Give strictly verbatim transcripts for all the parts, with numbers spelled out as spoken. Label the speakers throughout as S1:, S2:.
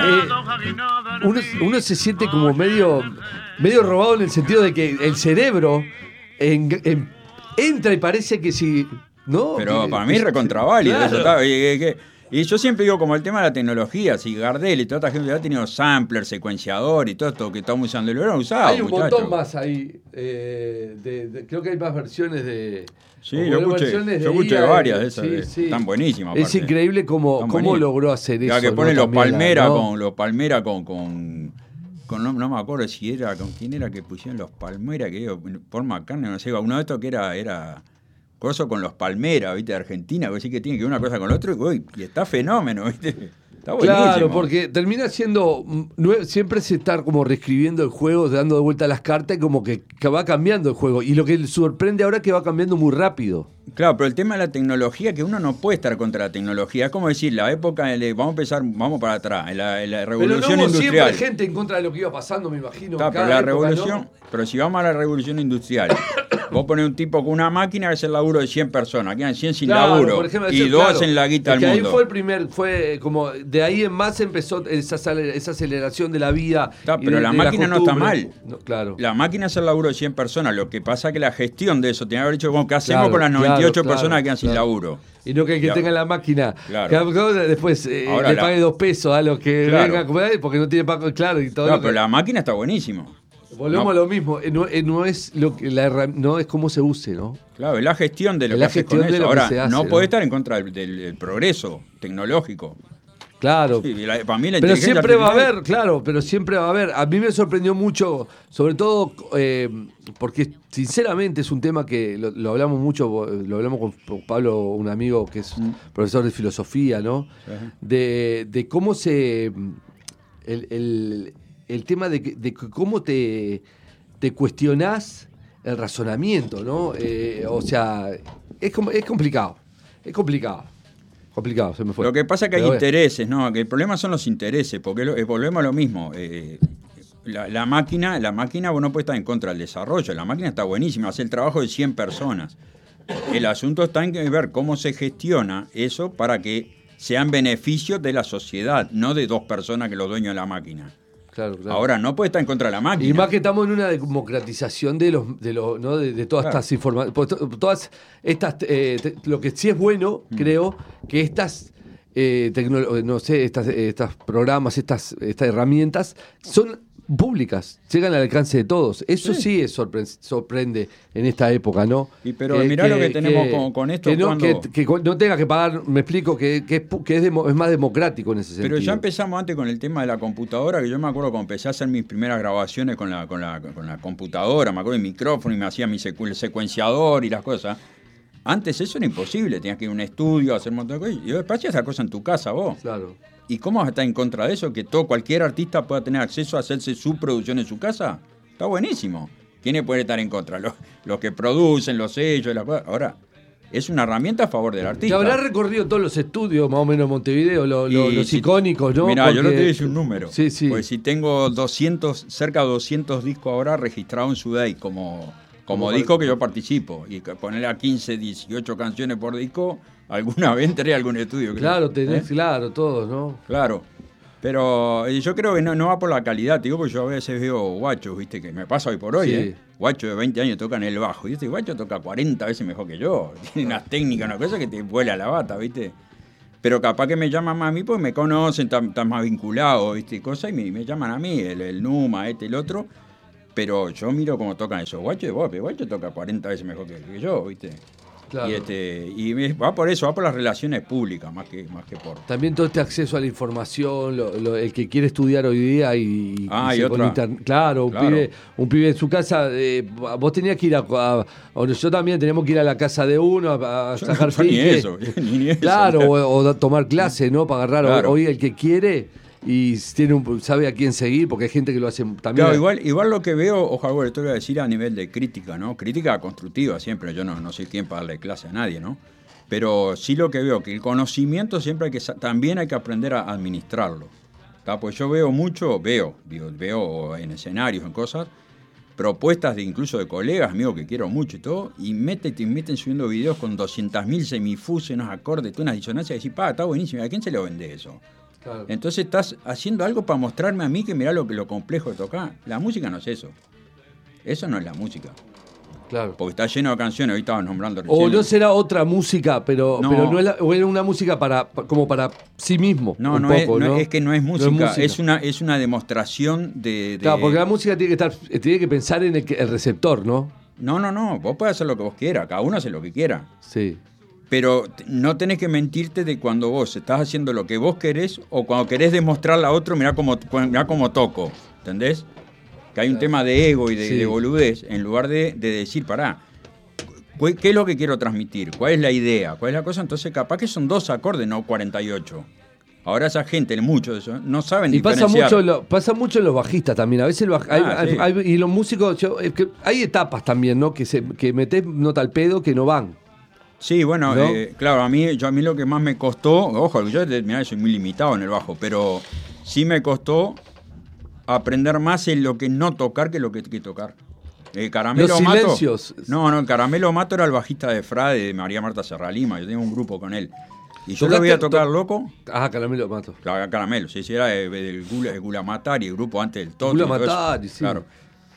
S1: eh, uno, uno se siente como medio, medio robado en el sentido de que el cerebro en, en, entra y parece que si... ¿no?
S2: Pero
S1: que,
S2: para mí es recontraválido.
S1: claro.
S2: Eso está, y, y, y yo siempre digo, como el tema de la tecnología, si Gardel y toda esta gente ha tenido sampler, secuenciador y todo esto que estamos usando, lo hubieran usado.
S1: Hay un
S2: muchachos.
S1: montón más ahí. Eh, de, de, creo que hay más versiones de...
S2: Sí, yo escuché, yo escuché
S1: I A,
S2: varias de esas.
S1: sí,
S2: de,
S1: sí.
S2: Están buenísimas.
S1: Es increíble cómo, cómo logró hacer eso.
S2: Ya que ponen
S1: ¿no?
S2: los palmeras
S1: ¿no?
S2: con los palmeras con, con, con no, no me acuerdo si era con quién era que pusieron los palmeras, que digo, por McCartney, no sé, uno de estos que era, era coso con los palmeras, viste, de Argentina, que sí que tiene que ver una cosa con la otra, y, uy, y está fenómeno, viste. Está buenísimo.
S1: Claro, porque termina siendo, siempre se está como reescribiendo el juego, dando de vuelta las cartas, y como que, que va cambiando el juego. Y lo que sorprende ahora es que va cambiando muy rápido.
S2: Claro, pero el tema de la tecnología, que uno no puede estar contra la tecnología. Es como decir, la época, de, vamos a empezar, vamos para atrás, en la, en la revolución
S1: pero no hubo
S2: industrial.
S1: siempre gente en contra de lo que iba pasando, me imagino.
S2: Claro, pero la época, revolución, ¿no? Pero si vamos a la revolución industrial, vos ponés un tipo con una máquina que hace el laburo de cien personas, quedan cien sin claro, laburo, por ejemplo, y decir, dos claro, hacen la guita
S1: es
S2: del
S1: que
S2: mundo.
S1: Ahí fue el primer, fue como, de ahí en más empezó esa, esa aceleración de la vida.
S2: Claro, pero
S1: de,
S2: la
S1: de
S2: máquina
S1: la
S2: no está mal.
S1: No, claro.
S2: La máquina hace el laburo de cien personas, lo que pasa es que la gestión de eso tiene que haber hecho como, ¿qué hacemos
S1: claro,
S2: con las noventa y ocho
S1: claro,
S2: personas que quedan sin
S1: claro.
S2: laburo?
S1: Y no que el que
S2: claro.
S1: tenga la máquina,
S2: claro.
S1: que después eh, le
S2: la...
S1: pague dos pesos a los que
S2: claro.
S1: vengan a comer porque no tiene pago, claro. Y todo
S2: claro,
S1: lo que...
S2: pero la máquina está buenísimo.
S1: Volvemos no. a lo mismo, no, no es lo que la no es cómo se use, ¿no?
S2: Claro, es la gestión de lo
S1: es
S2: que
S1: la
S2: haces
S1: gestión
S2: con
S1: de
S2: eso.
S1: Lo
S2: Ahora,
S1: que se hace,
S2: no,
S1: ¿no?
S2: puede estar en contra del, del, del progreso tecnológico.
S1: Claro.
S2: Sí, la, para mí la
S1: pero siempre
S2: artificial...
S1: va a haber, claro, pero siempre va a haber. A mí me sorprendió mucho, sobre todo eh, porque sinceramente es un tema que lo, lo hablamos mucho, lo hablamos con Pablo, un amigo que es mm. profesor de filosofía, ¿no? Uh-huh. De, de cómo se... El, el, el tema de, de cómo te, te cuestionás el razonamiento, ¿no? Eh, o sea, es, es complicado, es complicado. Complicado, se me fue.
S2: Lo que pasa es que
S1: Pero
S2: hay
S1: bueno.
S2: intereses, ¿no? Que el problema son los intereses, porque lo, eh, volvemos a lo mismo. Eh, la, la máquina, la máquina vos no puede estar en contra del desarrollo. La máquina está buenísima, hace el trabajo de cien personas. El asunto está en ver cómo se gestiona eso para que sean beneficios de la sociedad, no de dos personas que los dueños de la máquina.
S1: Claro, claro.
S2: Ahora, no puede estar en contra de la máquina.
S1: Y más que estamos en una democratización de los, de los, ¿no? de, de todas claro. estas informaciones. Todas estas, eh, te, lo que sí es bueno, mm. creo, que estas, eh, tecno, no sé, estas, estas programas, estas, estas herramientas son públicas, llegan al alcance de todos. Eso sí, sí es sorpre- sorprende en esta época, ¿no?
S2: Y pero que, mirá que, lo que tenemos que, con, con esto.
S1: Que no,
S2: cuando...
S1: que, que no tenga que pagar, me explico, que, que, es, que es, demo, es más democrático en ese sentido.
S2: Pero ya empezamos antes con el tema de la computadora, que yo me acuerdo cuando empecé a hacer mis primeras grabaciones con la, con la, con la computadora, me acuerdo del micrófono y me hacía mi secu- secuenciador y las cosas. Antes eso era imposible, tenías que ir a un estudio, hacer un montón de cosas. Y después hacías esa cosa en tu casa vos.
S1: Claro.
S2: ¿Y cómo vas a estar en contra de eso? Que todo cualquier artista pueda tener acceso a hacerse su producción en su casa. Está buenísimo. ¿Quiénes pueden estar en contra? Los, los que producen, los sellos, las cosas. Ahora, es una herramienta a favor del artista.
S1: Que habrá recorrido todos los estudios, más o menos, en Montevideo, lo, lo, los si, icónicos, ¿no?
S2: Mirá,
S1: Porque...
S2: yo no te dije un número.
S1: Sí, sí.
S2: Pues si tengo doscientos, cerca de doscientos discos ahora registrados en Sudey como, como disco que yo participo. Y ponerle a quince, dieciocho canciones por disco... Alguna vez entré a algún estudio. Creo.
S1: Claro, tenés,
S2: ¿Eh?
S1: claro, todos, ¿no?
S2: Claro. Pero yo creo que no, no va por la calidad, te digo, porque yo a veces veo guachos, ¿viste? Que me pasa hoy por hoy, sí. ¿eh? Guachos de veinte años tocan el bajo. Y este guacho toca cuarenta veces mejor que yo. Tiene unas técnicas, una cosa que te vuela la bata, ¿viste? Pero capaz que me llaman más a mí porque me conocen, están, están más vinculados, ¿viste? Cosas, y me, me llaman a mí, el, el Numa, este, el otro. Pero yo miro cómo tocan esos guachos, vos, el guacho toca cuarenta veces mejor que, que yo, ¿viste? Claro. Y, este, y va por eso, va por las relaciones públicas más que, más que por...
S1: También todo este acceso a la información, lo, lo, el que quiere estudiar hoy día y...
S2: Ah,
S1: y,
S2: y otra.
S1: Inter... Claro, claro. Un, pibe, un pibe en su casa, eh, vos tenías que ir a, a... O yo también teníamos que ir a la casa de uno a, a sacar
S2: no, ni eso, ni eso.
S1: Claro, o, o tomar clases, ¿no? Para agarrar
S2: claro.
S1: hoy el que quiere... Y tiene un, sabe a quién seguir, porque hay gente que lo hace también.
S2: Claro, igual, igual lo que veo, ojalá, esto voy a decir a nivel de crítica, ¿no? Crítica constructiva siempre, yo no, no soy quien para darle clase a nadie, ¿no? Pero sí lo que veo, que el conocimiento siempre hay que, también hay que aprender a administrarlo. ¿Tá? Pues yo veo mucho, veo, digo, veo en escenarios, en cosas, propuestas de incluso de colegas amigos que quiero mucho y todo, y meten, te meten subiendo videos con doscientos mil semifusos, unos acordes, unas disonancias, y decís, pa, está buenísimo, ¿a quién se lo vende eso? Claro. Entonces estás haciendo algo para mostrarme a mí que mirá lo, lo complejo de tocar. La música no es eso. Eso no es la música.
S1: Claro.
S2: Porque está lleno de canciones, ahorita estabas nombrando recién.
S1: O no será otra música, pero no, pero no es la, o era una música para como para sí mismo.
S2: No, no, poco, es, no, ¿no? Es que no es música, no es, música. es una es una demostración de, de...
S1: Claro, porque la música tiene que estar, tiene que pensar en el, el receptor, ¿no?
S2: No, no, no, vos podés hacer lo que vos quieras, cada uno hace lo que quiera.
S1: Sí.
S2: Pero no tenés que mentirte de cuando vos estás haciendo lo que vos querés o cuando querés demostrarle a otro, mirá cómo, mirá cómo toco, ¿entendés? Que hay un tema de ego y de, sí. de boludez, en lugar de, de decir, pará, ¿qué es lo que quiero transmitir? ¿Cuál es la idea? ¿Cuál es la cosa? Entonces capaz que son dos acordes, no cuarenta y ocho. Ahora esa gente, mucho de eso, no saben
S1: y
S2: diferenciar.
S1: Y pasa mucho, lo, pasa mucho en los bajistas también. A veces el baj, ah, hay, sí. hay, hay, y los músicos, yo, es que hay etapas también, ¿no? Que, se, que metés nota al pedo que no van.
S2: Sí, bueno, ¿no? eh, claro, a mí, yo, a mí lo que más me costó, ojo, yo mirá, soy muy limitado en el bajo, pero sí me costó aprender más en lo que no tocar que lo que, que tocar. Eh, Caramelo
S1: Los
S2: Mato.
S1: Silencios.
S2: No, no, Caramelo Mato era el bajista de Frade, de María Marta Serralima. Yo tenía un grupo con él. Y yo lo voy a tocar, to loco.
S1: Ah, Caramelo Mato.
S2: Claro, Caramelo, sí, sí, era del Gula, de Gula Matari, el grupo antes del Toto.
S1: Gula Matari, sí.
S2: Claro.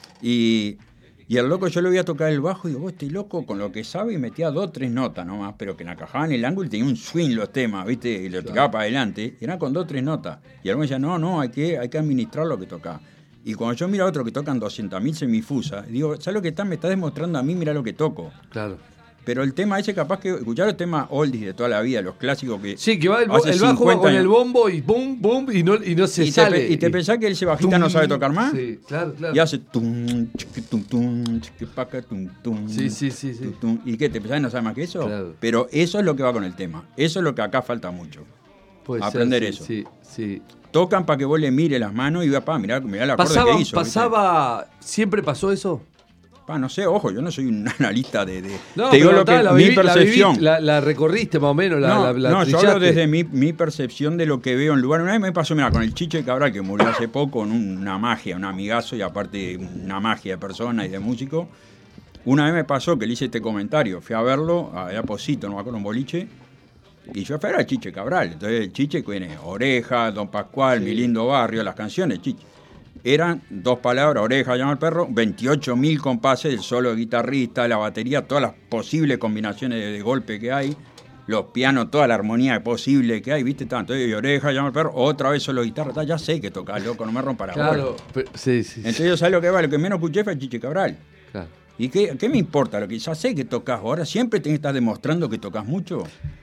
S2: Y, y al loco yo le voy a tocar el bajo y digo, vos, este loco con lo que sabe y metía dos o tres notas nomás, pero que encajaban el ángulo y tenía un swing los temas, ¿viste? Y lo tocaba claro. para adelante. Y eran con dos o tres notas. Y algunos decían, no, no, hay que, hay que administrar lo que toca. Y cuando yo miro a otro que tocan doscientas mil semifusas, digo, ¿sabes lo que está? Me está demostrando a mí, mira lo que toco.
S1: Claro.
S2: Pero el tema ese, capaz que escuchar los temas oldies de toda la vida, los clásicos que.
S1: Sí, que va el, el bajo va con el bombo y pum, pum, y no, y no se
S2: y
S1: sale.
S2: Te, ¿Y te y, pensás que ese bajista tum, no sabe tocar más?
S1: Sí, claro, claro.
S2: Y hace tum, chiqui, tum, tum, chiqui, paca, tum, tum.
S1: Sí, sí, sí. sí.
S2: Tum, tum. ¿Y qué? ¿Te pensás que no sabe más que eso?
S1: Claro.
S2: Pero eso es lo que va con el tema. Eso es lo que acá falta mucho.
S1: Puede
S2: aprender
S1: ser,
S2: eso.
S1: Sí, sí.
S2: Tocan para que vos le mires las manos y va, mirá, mirá la acorde
S1: pasaba,
S2: que hizo.
S1: Pasaba, ¿viste? ¿Siempre pasó eso?
S2: Pa, no sé, ojo, yo no soy un analista de... de
S1: no,
S2: te digo lo
S1: que
S2: la
S1: mi
S2: viví, percepción.
S1: La, viví, la, la recorriste más o menos, la,
S2: no,
S1: la, la
S2: no yo hablo desde mi, mi percepción de lo que veo en lugar. Una vez me pasó, mira, con el Chiche Cabral, que murió hace poco, con una magia, un amigazo, y aparte una magia de persona y de músico. Una vez me pasó que le hice este comentario, fui a verlo, a Aposito, no me acuerdo, un boliche, y yo fui a ver al Chiche Cabral. Entonces el Chiche tiene Oreja, Don Pascual, sí. Mi lindo barrio, las canciones, Chiche. Eran dos palabras, Oreja, llama al perro, veintiocho mil compases, el solo de guitarrista, la batería, todas las posibles combinaciones de, de golpe que hay, los pianos, toda la armonía posible que hay, ¿viste? Tanto, y Oreja, llama al perro, otra vez solo guitarra, ta, ya sé que toca, loco, no me rompa la bola.
S1: Claro, pero, sí, sí.
S2: Entonces yo sabes lo que va, lo que menos escuché fue el Chiche Cabral.
S1: Claro.
S2: ¿Y qué, qué me importa? Lo que ya sé que tocas, ahora siempre tenés que estar demostrando que tocas mucho.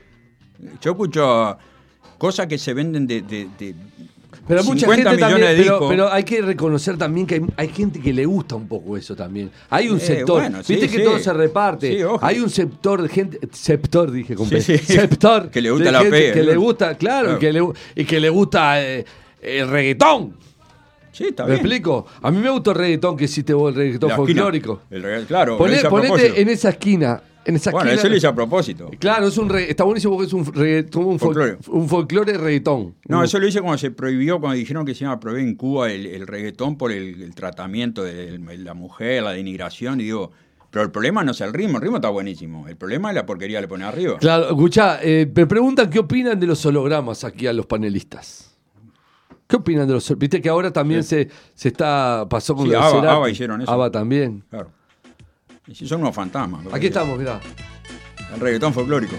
S2: Yo escucho cosas que se venden de... de, de
S1: pero mucha gente también, pero, pero hay que reconocer también que hay, hay gente que le gusta un poco eso también. Hay un eh, sector, bueno, sí, viste que sí. todo se reparte. Sí, hay un sector de gente, sector dije, con sí, sí. sector
S2: que le gusta la fe,
S1: que ¿no? le gusta, claro, claro. Y, que le, y que le gusta eh, el reggaetón.
S2: Sí, está
S1: ¿Me
S2: bien.
S1: explico? A mí me gustó el reggaetón que hiciste vos, el reggaetón la folclórico.
S2: El reggaetón, claro.
S1: Poné, ponete en esa esquina. En esa
S2: bueno,
S1: esquina,
S2: eso lo hice a propósito.
S1: Claro, es un re, está buenísimo porque es un, reggaetón, un, folclore. un folclore reggaetón.
S2: No, eso lo hice cuando se prohibió, cuando dijeron que se iba a prohibir en Cuba el, el reggaetón por el, el tratamiento de la mujer, la denigración, y digo... Pero el problema no es el ritmo, el ritmo está buenísimo. El problema es la porquería que le pone arriba.
S1: Claro, escuchá, eh, me preguntan qué opinan de los hologramas aquí a los panelistas. ¿Qué opinan de los hologramas? Viste que ahora también sí. se, se está pasó con
S2: sí,
S1: los
S2: Ava, Ava hicieron eso.
S1: Ava también.
S2: Claro. Y si son unos fantasmas.
S1: Aquí estamos, mirá.
S2: El reggaetón folclórico.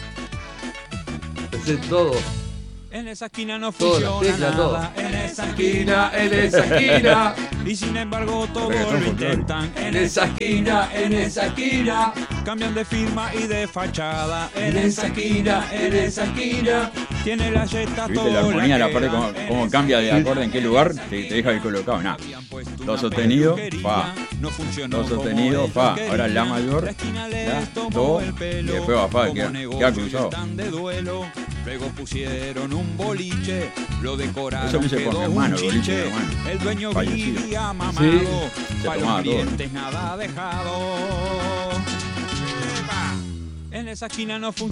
S1: Es todo.
S3: En esa esquina no funciona tecla, nada.
S1: Todo. En esa esquina, en esa esquina.
S3: Y sin embargo todos lo intentan.
S1: En esa esquina, en esa esquina.
S3: Cambian de firma y de fachada.
S1: En esa esquina, en esa esquina.
S3: Tiene la yeta todo.
S2: ¿Viste la armonía de la parte cómo, cómo cambia de acorde en qué lugar? Te, te deja el colocado. Nada. Do sostenido, fa. Do sostenido, fa. Ahora la mayor, la, do, y después va fa. Queda, queda cruzado.
S3: Luego pusieron un boliche, lo decoraron,
S2: eso lo hice por mi hermano, el boliche de hermano.
S3: El dueño
S2: fallecido.
S3: vivía mamado,
S1: sí.
S3: para los clientes nada dejado. En esa esquina no funciona.